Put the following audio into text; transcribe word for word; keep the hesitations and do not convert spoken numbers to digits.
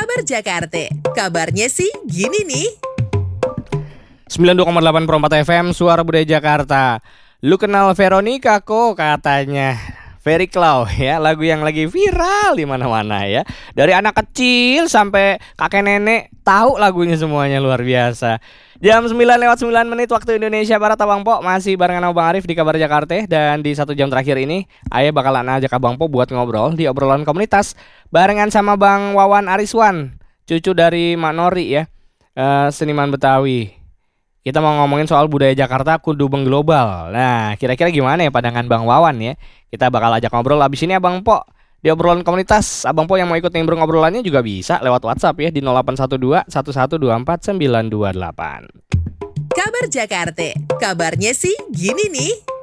Kabar Jakarta, kabarnya sih gini nih. sembilan puluh dua koma delapan per empat F M Suara Budaya Jakarta. Lu kenal Veronica kok katanya. Very Clow ya, lagu yang lagi viral di mana-mana ya. Dari anak kecil sampai kakek nenek tahu lagunya semuanya, luar biasa. Jam sembilan lewat sembilan menit waktu Indonesia Barat, Abang Po masih barengan Abang Arif di Kabar Jakarta. Dan di satu jam terakhir ini Ayah bakalan ajak Abang Po buat ngobrol di obrolan komunitas barengan sama Bang Wawan Ariswan, cucu dari Mak Nori ya, uh, seniman Betawi. Kita mau ngomongin soal budaya Jakarta kudu mengglobal. Nah, kira-kira gimana ya pandangan Bang Wawan ya? Kita bakal ajak ngobrol abis ini Abang Po di obrolan komunitas. Abang Po yang mau ikut nimbrung obrolannya juga bisa lewat WhatsApp ya di nol delapan satu dua satu satu dua empat sembilan dua delapan. Kabar Jakarta, kabarnya sih gini nih.